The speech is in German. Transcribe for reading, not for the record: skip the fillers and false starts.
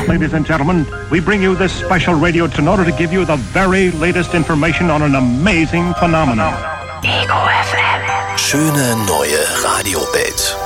Ladies and gentlemen, we bring you this special radio in order to give you the very latest information on an amazing phenomenon. Ego FM. Schöne neue Radiowelt.